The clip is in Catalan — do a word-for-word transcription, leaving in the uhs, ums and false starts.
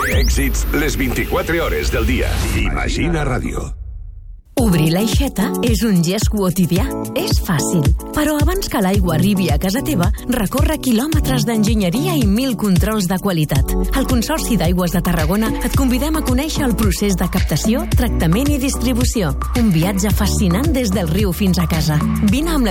Èxits les vint-i-quatre hores del dia. Imagina Ràdio. Obrir l'aixeta és un gest quotidià. És fàcil. Però abans que l'aigua arribi a casa teva, recorre quilòmetres d'enginyeria i mil controls de qualitat. Al Consorci d'Aigües de Tarragona et convidem a conèixer el procés de captació, tractament i distribució. Un viatge fascinant des del riu fins a casa. Vine amb la